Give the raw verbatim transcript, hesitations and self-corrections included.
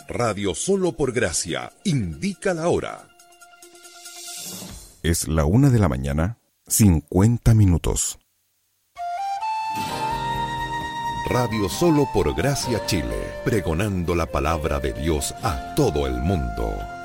Radio Solo por Gracia indica la hora. Es la una de la mañana, cincuenta minutos. Radio Solo por Gracia Chile, pregonando la palabra de Dios a todo el mundo.